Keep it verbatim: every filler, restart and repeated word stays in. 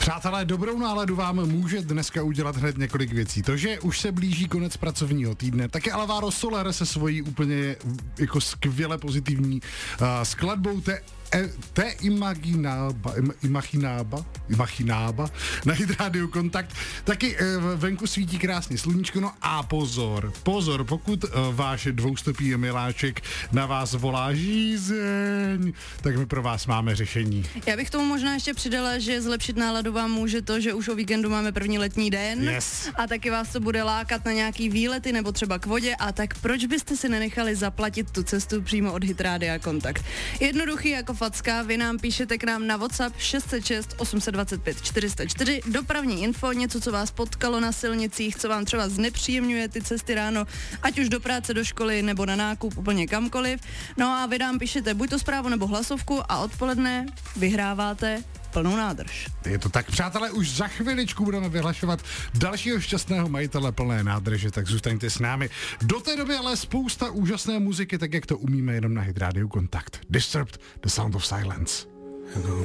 Přátelé, dobrou náladu vám může dneska udělat hned několik věcí. To, že už se blíží konec pracovního týdne, také Alvaro Soler se svojí úplně jako skvěle pozitivní uh, skladbou te E, te imaginába, imaginába, imaginába na Hydrádiu Kontakt. Taky e, venku svítí krásně sluníčko, no a pozor, pozor, pokud e, váš dvoustopý miláček na vás volá žízeň, tak my pro vás máme řešení. Já bych tomu možná ještě přidala, že zlepšit náladu vám může to, že už o víkendu máme první letní den Yes. a taky vás to bude lákat na nějaký výlety nebo třeba k vodě, a tak proč byste si nenechali zaplatit tu cestu přímo od Hydrádia Kontakt? Jednoduchý jako facka, vy nám píšete k nám na WhatsApp šest set šest osm set dvacet pět čtyři sta čtyři, dopravní info, něco, co vás potkalo na silnicích, co vám třeba znepříjemňuje ty cesty ráno, ať už do práce, do školy nebo na nákup, úplně kamkoliv. No a vy nám píšete buď to zprávu nebo hlasovku a odpoledne vyhráváte plnou nádrž. Je to tak, přátelé, už za chviličku budeme vyhlašovat dalšího šťastného majitele plné nádrže, tak zůstaňte s námi. Do té doby ale spousta úžasné muziky, tak jak to umíme jenom na Hydrádiu Kontakt. Disturbed, The Sound of Silence.